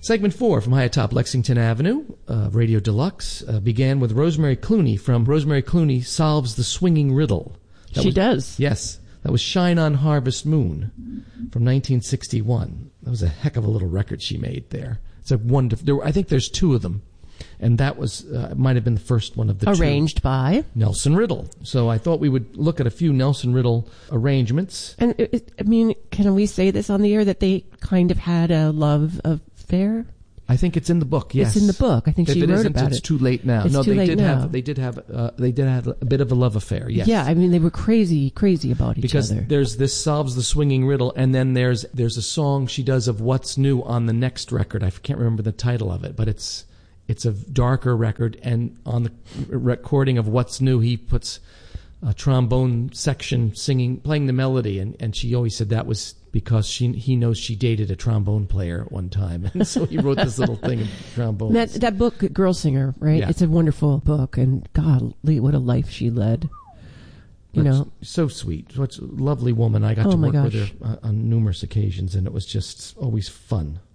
Segment 4 from high atop Lexington Avenue, Radio Deluxe, began with Rosemary Clooney from Rosemary Clooney Solves the Swinging Riddle. She does. Yes. That was Shine on Harvest Moon from 1961. That was a heck of a little record she made there. It's a wonderful. I think there's two of them. And that was might have been the first one of the Arranged two. by Nelson Riddle. So I thought we would look at a few Nelson Riddle arrangements. And, can we say this on the air that they kind of had a love affair? I think it's in the book. Yes, it's in the book. I think she wrote about it. It's too late now. It's too late now. They did have a bit of a love affair. Yes. Yeah, they were crazy about each other. Because there's this Solves the Swinging Riddle, and then there's a song she does of What's New on the next record. I can't remember the title of it, but it's a darker record, and on the recording of What's New, he puts a trombone section playing the melody, and she always said that was because he knows she dated a trombone player at one time, and so he wrote this little thing of trombones. That book, Girl Singer, right? Yeah. It's a wonderful book, and golly, what a life she led. So sweet. Such a lovely woman. I got to work with her on numerous occasions, and it was just always fun.